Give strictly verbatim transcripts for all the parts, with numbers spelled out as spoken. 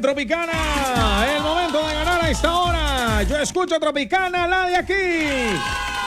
Tropicana. El momento de ganar a esta hora. Yo escucho Tropicana, la de aquí.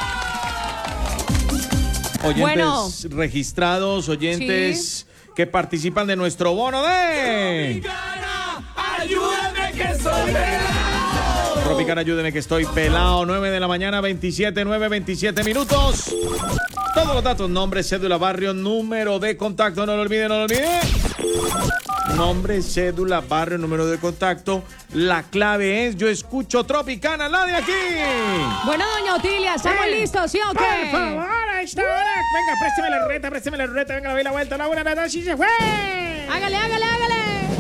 Oyentes Bueno. registrados, oyentes sí. que participan de nuestro bono de... Tropicana, ayúdame que soy pelado. Tropicana, ayúdeme que estoy pelado. nueve de la mañana, veintisiete, nueve, veintisiete minutos. Todos los datos, nombre, cédula, barrio, número de contacto. No lo olvide, no lo olvide. Nombre, cédula, barrio, número de contacto. La clave es yo escucho Tropicana, la de aquí. Bueno, doña Otilia, ¿estamos Eh, listos, sí o qué? Por favor, a esta hora. Venga, présteme la ruleta, présteme la ruleta. Venga, le doy la vuelta, la una, la dos y se fue. Hágale, hágale, hágale.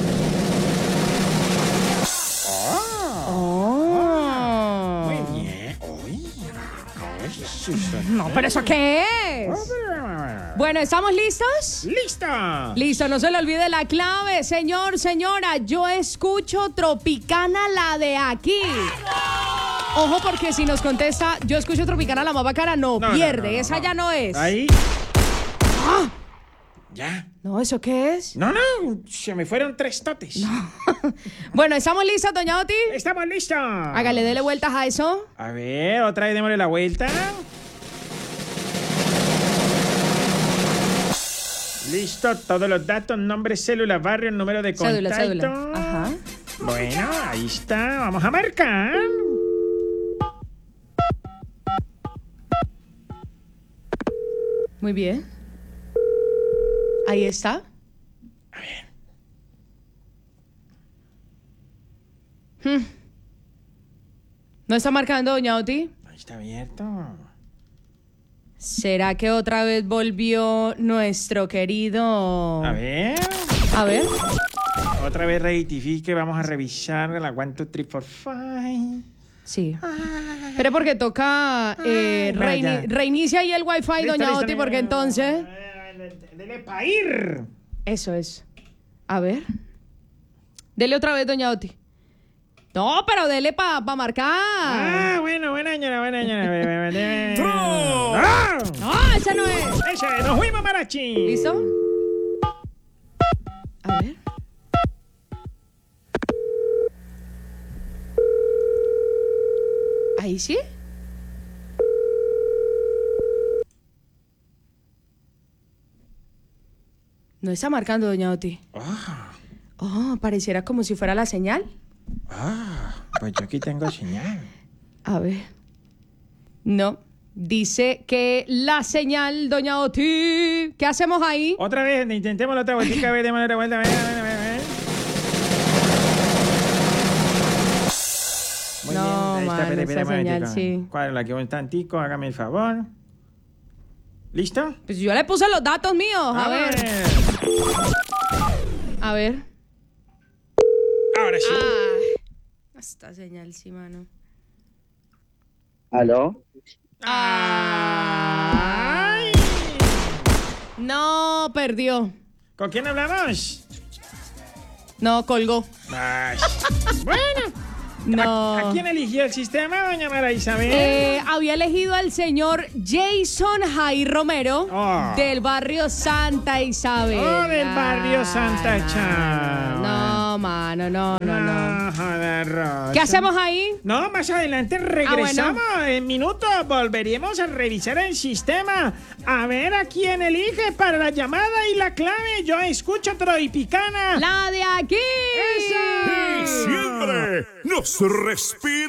Oh. Muy bien. Uy. No, pero ¿eso qué es? Bueno, ¿estamos listos? ¡Listo! Listo, no se le olvide la clave. Señor, señora, yo escucho Tropicana, la de aquí. Ojo, porque si nos contesta, yo escucho Tropicana, la más bacana, no, No, pierde. no, no, Esa no. ya no es. Ahí. ¡Ah! Ya. No, ¿eso qué es? No, no, se me fueron tres totes. Bueno, ¿estamos listos, doña Oti? Estamos listos. Hágale, dele vueltas a eso. A ver, otra vez démosle la vuelta. Listo, todos los datos, nombre, célula, barrio, número de contacto. Cédula, cédula. Ajá. Bueno, ahí está. Vamos a marcar. Muy bien. Ahí está. A ver. Hmm. ¿No está marcando, doña Oti? Ahí está abierto. ¿Será que otra vez volvió nuestro querido...? A ver. A ver. Otra vez rectifique. Vamos a revisar la one, two, three, four, five. Sí. Pero porque toca eh, Ay, reini- vaya. reinicia ahí el wifi, Listo, doña listo, Oti, listo. porque entonces... Dele pa' ir. Eso es. A ver. Dele otra vez, doña Oti. No, pero dele para pa marcar. Ah, bueno, buena señora, buena señora. ¡Tro! ¡Ah! No, esa no es. ¡Ese! ¡Nos fuimos, Marachi! ¿Listo? A ver. Ahí sí. No está marcando, doña Oti. Ah, Oh, pareciera como si fuera la señal. ah, pues yo aquí tengo señal. A ver. No. Dice que la señal, doña Oti. ¿Qué hacemos ahí? Otra vez, intentemos la otra vueltica, a ver, démosle otra vuelta, a ver, a ver, a ver, a ver. Muy No, bien, ahí mano, espere, espere, esa un señal, momentico. sí. Cuádrala aquí un tantico, hágame el favor. ¿Listo? Pues yo le puse los datos míos. A ver. A ver. Ahora sí. Ah, esta señal, sí, mano. ¿Aló? Ay. No, perdió. ¿Con quién hablamos? No, colgó. Ay. Bueno. No. ¿A, a quién eligió el sistema, doña Mara Isabel? Eh, había elegido al señor Jason Jai Romero Oh. del barrio Santa Isabel. Oh, del barrio Santa no, Chao. No, mano, no, no, no. joder, Rosa. ¿Qué hacemos ahí? No, más adelante regresamos. En minutos volveríamos a revisar el sistema. A ver a quién elige para la llamada y la clave. Yo escucho Tropicana. La de aquí. ¡Esa! Y siempre nos respira.